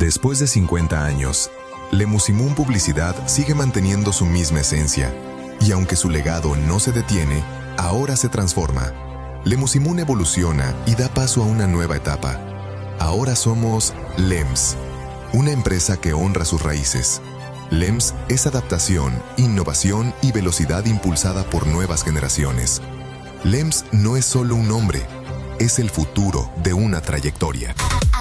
Después de 50 años, Lemusimun Publicidad sigue manteniendo su misma esencia, y aunque su legado no se detiene, ahora se transforma. Lemusimun evoluciona y da paso a una nueva etapa. Ahora somos LEMS, una empresa que honra sus raíces. LEMS es adaptación, innovación y velocidad impulsada por nuevas generaciones. LEMS no es solo un nombre, es el futuro de una trayectoria.